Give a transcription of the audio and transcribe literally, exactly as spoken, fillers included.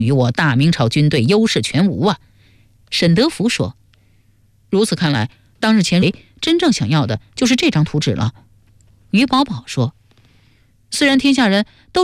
与我大明朝军队优势全无啊。沈德福说：如此看来，当日钱真正想要的就是这张图纸了。于宝宝说：虽然天下人都